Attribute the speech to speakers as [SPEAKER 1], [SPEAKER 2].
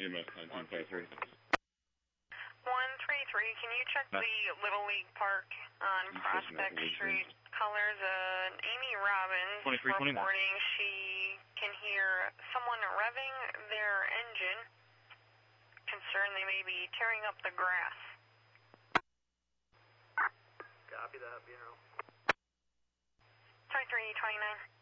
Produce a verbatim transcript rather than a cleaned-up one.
[SPEAKER 1] E M S nineteen fifty-three.
[SPEAKER 2] one three three, can you check the Little League Park on Prospect Street? Colors, uh, Amy Robbins reporting she can hear someone revving their engine. Concerned they may be tearing up the grass.
[SPEAKER 3] Copy that, Bureau.
[SPEAKER 2] twenty-three twenty-nine.